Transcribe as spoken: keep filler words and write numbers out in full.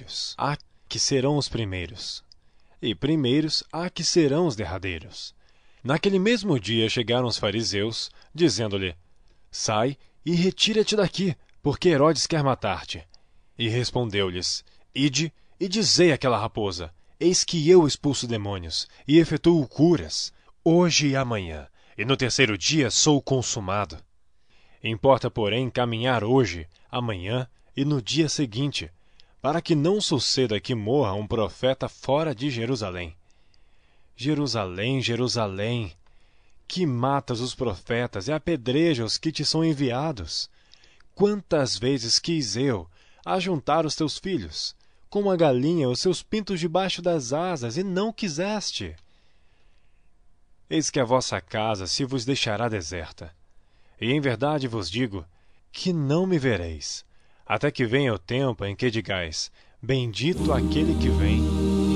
derradeiros há que serão os primeiros, e primeiros há que serão os derradeiros. Naquele mesmo dia chegaram os fariseus, dizendo-lhe: Sai e retira-te daqui, porque Herodes quer matar-te. E respondeu-lhes: Ide e dizei àquela raposa: Eis que eu expulso demônios, e efetuo curas, hoje e amanhã, e no terceiro dia sou consumado. Importa, porém, caminhar hoje, amanhã e no dia seguinte, para que não suceda que morra um profeta fora de Jerusalém. Jerusalém, Jerusalém, que matas os profetas e apedreja os que te são enviados. Quantas vezes quis eu ajuntar os teus filhos, como a galinha os seus pintos debaixo das asas, e não quiseste. Eis que a vossa casa se vos deixará deserta. E em verdade vos digo que não me vereis, até que venha o tempo em que digais: Bendito aquele que vem